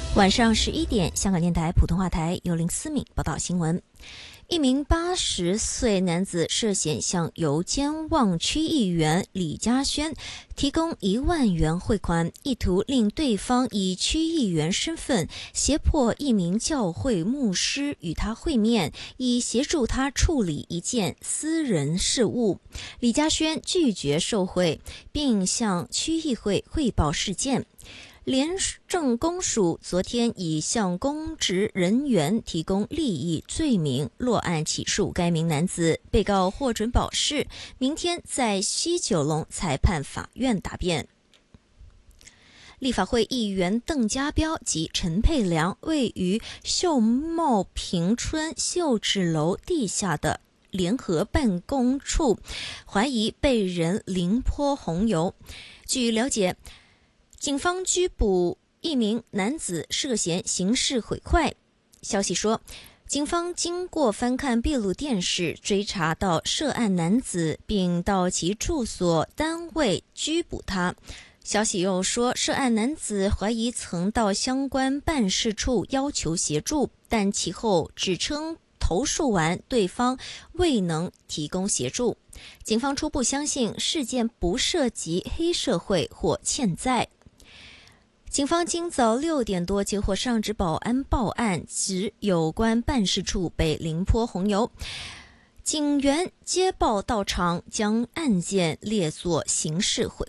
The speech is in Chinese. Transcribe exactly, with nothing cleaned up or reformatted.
晚上十一点，香港电台普通话台由林思敏报道新闻。一名八十岁男子涉嫌向油尖旺区议员李嘉轩提供一万元汇款，意图令对方以区议员身份胁迫一名教会牧师与他会面，以协助他处理一件私人事务。李嘉轩拒绝受贿，并向区议会汇报事件。廉政公署昨天已向公职人员提供利益罪名落案起诉该名男子，被告获准保释，明天在西九龙裁判法院答辩。立法会议员邓家彪及陈佩良位于秀茂坪村秀智楼地下的联合办公处，怀疑被人淋泼红油。据了解，警方拘捕一名男子涉嫌刑事毁坏。消息说，警方经过翻看闭路电视，追查到涉案男子，并到其住所单位拘捕他。消息又说，涉案男子怀疑曾到相关办事处要求协助，但其后指称投诉完对方未能提供协助。警方初步相信事件不涉及黑社会或欠债。警方今早六点多接获上址保安报案，指有关办事处被淋泼红油。警员接报到场，将案件列作刑事毁